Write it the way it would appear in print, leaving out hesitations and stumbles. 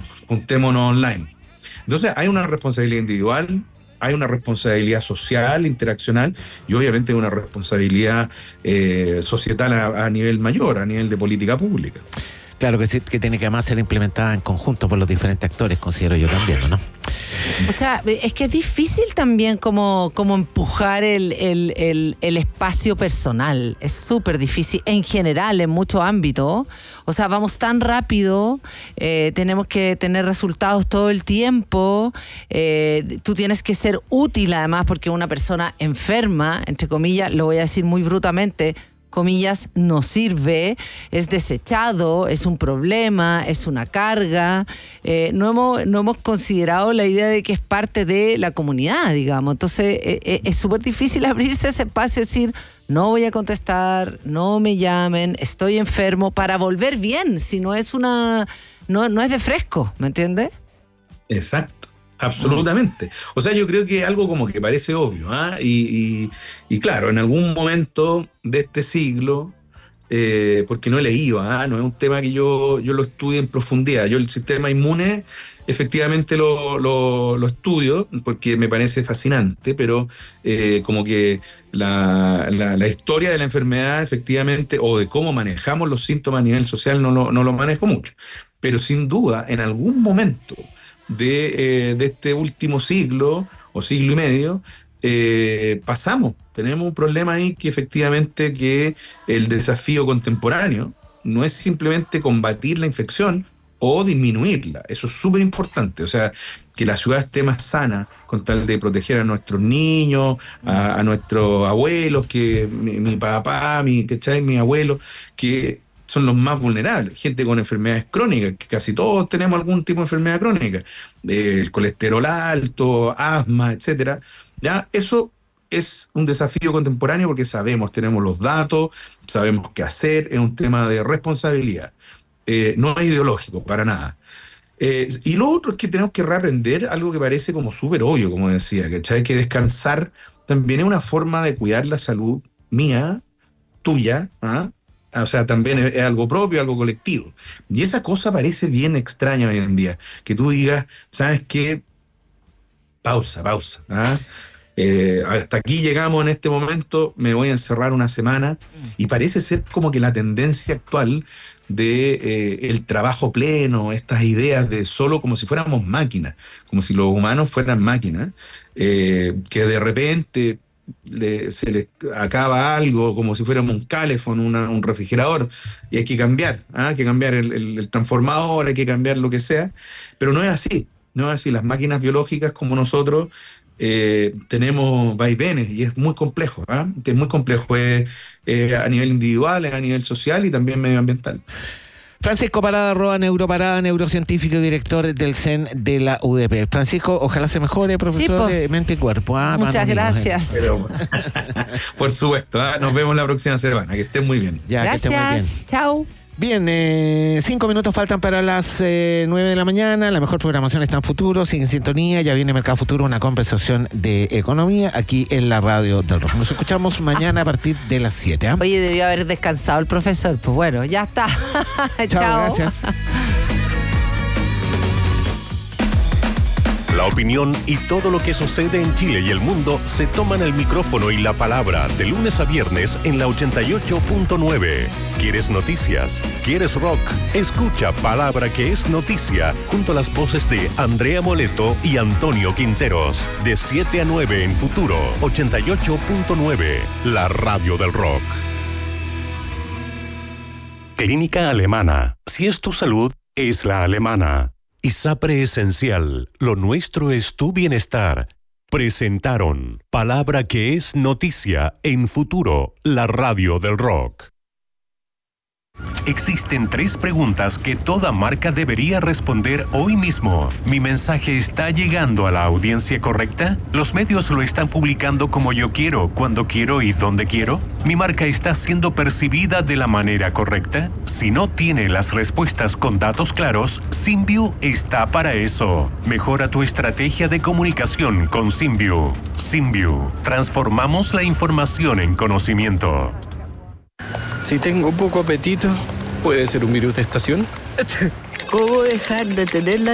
juntémonos online. Entonces hay una responsabilidad individual, hay una responsabilidad social, interaccional, y obviamente una responsabilidad societal a nivel mayor, a nivel de política pública. Claro que sí, que tiene que además ser implementada en conjunto por los diferentes actores, considero yo también, ¿no? O sea, es que es difícil también como empujar el espacio personal. Es súper difícil en general, en muchos ámbitos. O sea, vamos tan rápido, tenemos que tener resultados todo el tiempo. Tú tienes que ser útil además, porque una persona enferma, entre comillas, lo voy a decir muy brutamente, comillas, no sirve, es desechado, es un problema, es una carga. No hemos considerado la idea de que es parte de la comunidad, digamos. Entonces es súper difícil abrirse ese espacio y decir, no voy a contestar, no me llamen, estoy enfermo, para volver bien, si no es no es de fresco, ¿me entiendes? Exacto. Absolutamente. O sea, yo creo que algo como que parece obvio, ¿ah? Y claro, en algún momento de este siglo, porque no he leído, no es un tema que yo lo estudie en profundidad. Yo el sistema inmune efectivamente lo estudio porque me parece fascinante, pero como que la historia de la enfermedad efectivamente, o de cómo manejamos los síntomas a nivel social, no lo manejo mucho. Pero sin duda, en algún momento de este último siglo o siglo y medio, tenemos un problema ahí que efectivamente que el desafío contemporáneo no es simplemente combatir la infección o disminuirla, eso es súper importante, o sea, que la ciudad esté más sana con tal de proteger a nuestros niños, a nuestros abuelos, que mi papá, mi abuelo, que son los más vulnerables, gente con enfermedades crónicas, que casi todos tenemos algún tipo de enfermedad crónica, el colesterol alto, asma, etcétera. Ya, eso es un desafío contemporáneo porque tenemos los datos, sabemos qué hacer, es un tema de responsabilidad, no es ideológico para nada. Y lo otro es que tenemos que reaprender algo que parece como súper obvio, como decía, que descansar también es una forma de cuidar la salud mía, tuya, o sea, también es algo propio, algo colectivo. Y esa cosa parece bien extraña hoy en día. Que tú digas, ¿sabes qué? Pausa. Hasta aquí llegamos en este momento, me voy a encerrar una semana. Y parece ser como que la tendencia actual de el trabajo pleno, estas ideas de solo como si fuéramos máquinas, como si los humanos fueran máquinas, que de repente se les acaba algo, como si fuéramos un calefón, un refrigerador, y hay que cambiar, hay que cambiar el transformador, hay que cambiar lo que sea, pero no es así. Las máquinas biológicas como nosotros tenemos vaivenes y es muy complejo, es muy complejo, a nivel individual, a nivel social y también medioambiental. Francisco Parada, @neuroparada, neurocientífico y director del CEN de la UDP. Francisco, ojalá se mejore, profesor de mente y cuerpo. Muchas gracias. Pero, por supuesto, nos vemos la próxima semana. Que estén muy bien. Ya, gracias. Que estén muy bien. Chao. Bien, 5 minutos faltan para las 9 de la mañana. La mejor programación está en Futuro. Sigue en sintonía. Ya viene Mercado Futuro, una conversación de economía aquí en la Radio del Rock. Nos escuchamos mañana a partir de las 7. Oye, debió haber descansado el profesor. Pues bueno, ya está. Chao. Gracias. La opinión y todo lo que sucede en Chile y el mundo se toman el micrófono y la palabra de lunes a viernes en la 88.9. ¿Quieres noticias? ¿Quieres rock? Escucha Palabra que es noticia junto a las voces de Andrea Moleto y Antonio Quinteros. De 7 a 9 en Futuro 88.9, la radio del rock. Clínica Alemana. Si es tu salud, es la alemana. ISAPRE Esencial, lo nuestro es tu bienestar. Presentaron Palabra que es noticia en Futuro, la radio del rock. Existen 3 preguntas que toda marca debería responder hoy mismo. ¿Mi mensaje está llegando a la audiencia correcta? ¿Los medios lo están publicando como yo quiero, cuando quiero y donde quiero? ¿Mi marca está siendo percibida de la manera correcta? Si no tiene las respuestas con datos claros, Symview está para eso. Mejora tu estrategia de comunicación con Symview. Symview. Transformamos la información en conocimiento. Si tengo poco apetito, ¿puede ser un virus de estación? ¿Cómo dejar de tener la